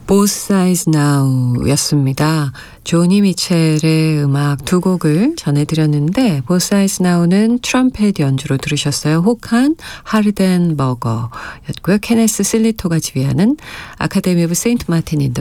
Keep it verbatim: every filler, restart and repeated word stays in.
Both Sides Now 였습니다. 조니 미첼의 음악 두 곡을 전해드렸는데 Both Sides Now는 트럼펫 연주로 들으셨어요. 혹한 하르덴버거 였고요. 케네스 실리토가 지휘하는 아카데미 오브 세인트 마틴 인